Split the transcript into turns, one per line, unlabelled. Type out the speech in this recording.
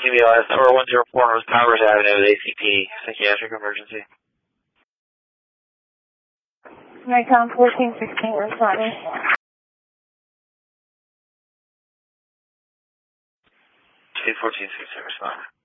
CBLS 4104 North Powers Avenue, ACP, psychiatric emergency.
Nikon 1416, responding.
1416, respond.